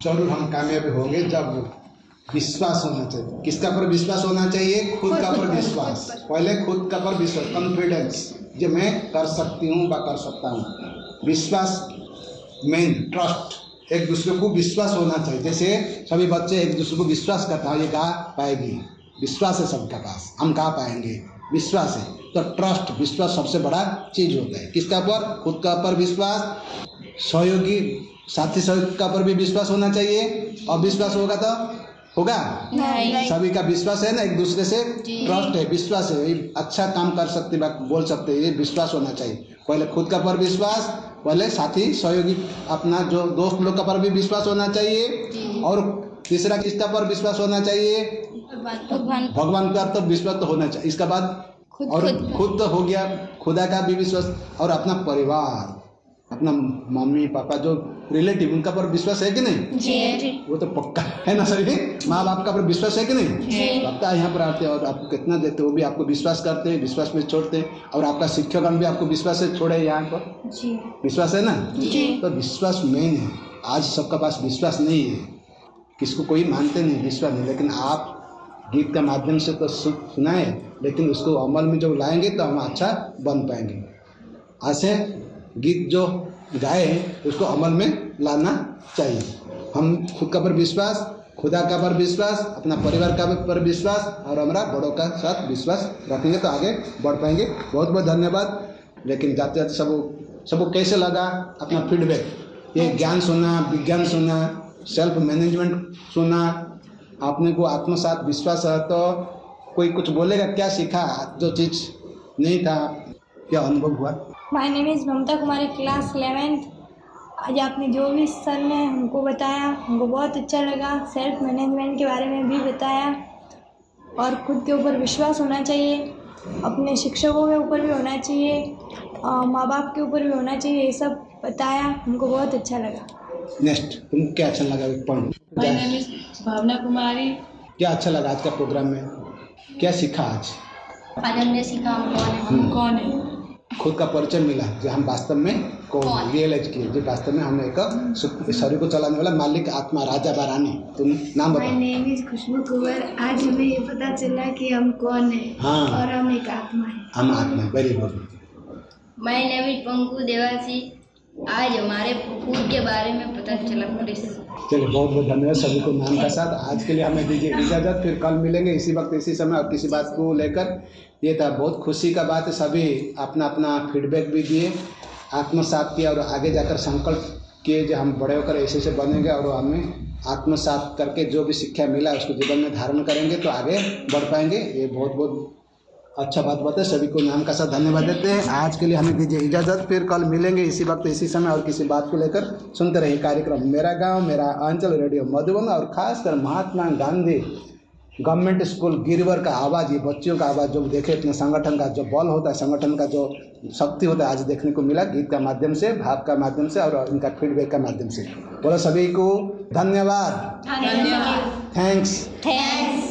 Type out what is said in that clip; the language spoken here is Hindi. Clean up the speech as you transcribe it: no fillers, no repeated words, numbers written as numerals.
जरूर हम कामयाब होंगे जब विश्वास होना चाहिए। किसका पर विश्वास होना चाहिए? खुद का पर विश्वास। पहले खुद का पर विश्वास, कॉन्फिडेंस, जो मैं कर सकती हूँ व कर सकता हूँ। विश्वास मेन, ट्रस्ट, एक दूसरे को विश्वास होना चाहिए। जैसे सभी बच्चे एक दूसरे को विश्वास करता है, ये गा पाएगी, विश्वास है सबके पास, हम गा पाएंगे, विश्वास है। तो ट्रस्ट, विश्वास सबसे बड़ा चीज होता है। किसका पर? खुद का पर विश्वास, सहयोगी साथी सहयोग का पर भी विश्वास होना चाहिए। अविश्वास होगा तो होगा नहीं। सभी का विश्वास है ना, एक दूसरे से ट्रस्ट है, विश्वास है, ये अच्छा काम कर सकते, बोल सकते, ये विश्वास होना चाहिए। पहले खुद का पर विश्वास, पहले साथी सहयोगी अपना जो दोस्त लोग का पर भी विश्वास होना चाहिए, और तीसरा किसका पर विश्वास होना चाहिए? भगवान का तो विश्वास तो होना चाहिए। इसका बाद और खुद तो हो गया, खुदा का भी विश्वास, और अपना परिवार, अपना मम्मी पापा जो रिलेटिव, उनका पर विश्वास है कि नहीं? जी। वो तो पक्का है ना सभी। माँ बाप का पर विश्वास है कि नहीं? लगता है यहाँ पर आते हैं और आपको कितना देते, वो भी आपको विश्वास करते हैं, विश्वास में छोड़ते हैं, और आपका शिक्षकगण भी आपको विश्वास से छोड़े यहाँ पर। जी। विश्वास है ना? जी। तो विश्वास मेन है। आज सबका पास विश्वास नहीं है, किसको कोई मानते नहीं, विश्वास नहीं। लेकिन आप गीत का माध्यम से तो सुनाए, लेकिन उसको अमल में जब लाएंगे तो हम अच्छा बन पाएंगे। ऐसे गीत जो गाए उसको अमल में लाना चाहिए। हम खुद का पर विश्वास, खुदा का पर विश्वास, अपना परिवार का पर विश्वास, और हमारा बड़ों का साथ विश्वास रखेंगे तो आगे बढ़ पाएंगे। बहुत बहुत धन्यवाद। लेकिन जाते जाते सबको कैसे लगा अपना फीडबैक? ये ज्ञान सुना, विज्ञान सुना, सेल्फ मैनेजमेंट सुना, आपने को आत्मसात विश्वास है, तो कोई कुछ बोलेगा? क्या सीखा? जो चीज़ नहीं था, क्या अनुभव हुआ? My name is Mamta Kumari, class 11th। आज आपने जो भी सर ने हमको बताया, हमको बहुत अच्छा लगा। सेल्फ मैनेजमेंट के बारे में भी बताया, और खुद के ऊपर विश्वास होना चाहिए, अपने शिक्षकों के ऊपर भी होना चाहिए, माँ बाप के ऊपर भी होना चाहिए। ये सब बताया, हमको बहुत अच्छा लगा। नेक्स्ट, तुमको क्या अच्छा लगा? पॉइंट। माय नेम इज़ भावना कुमारी। क्या अच्छा लगा आज का प्रोग्राम में? क्या सीखा आज? आज हमने सीखा हम कौन है। खुद का परिचय मिला, जो हम वास्तव में कौन रियलाइज किए, जो वास्तव में हम एक शरीर को चलाने वाला मालिक आत्मा, राजा व रानी। तुम नाम बताओ। माय नेम इज खुशबू कुंवर। आज हमें ये पता चला कि हम कौन है। हाँ। और हम एक आत्मा है। हम आत्मा। Very good. My name is Panku Dewasi. आज हमारे खुद के बारे में पता चला। चलिए, बहुत बहुत धन्यवाद सभी को नाम का साथ। आज के लिए हमें दीजिए इजाज़त, फिर कल मिलेंगे इसी वक्त इसी समय और किसी बात को लेकर। ये था बहुत खुशी का बात है, सभी अपना अपना फीडबैक भी दिए, आत्मसात किया, और आगे जाकर संकल्प किए जो हम बड़े होकर ऐसे से बनेंगे, और हमें आत्मसात करके जो भी शिक्षा मिला उसको जीवन में धारण करेंगे तो आगे बढ़ पाएंगे। ये बहुत बहुत अच्छा बात बताए। सभी को नाम का साथ धन्यवाद देते हैं। आज के लिए हमें दीजिए इजाज़त, फिर कल मिलेंगे इसी वक्त इसी समय और किसी बात को लेकर। सुनते रहिए कार्यक्रम मेरा गांव मेरा अंचल, रेडियो मधुबन, और खासकर महात्मा गांधी गवर्नमेंट स्कूल गिरवर का आवाज़, ये बच्चियों का आवाज़ जो देखे, अपने संगठन का जो बल होता है, संगठन का जो शक्ति होता है, आज देखने को मिला गीत का माध्यम से, भाव का माध्यम से, और इनका फीडबैक का माध्यम से। बोलो सभी को धन्यवाद। थैंक्स।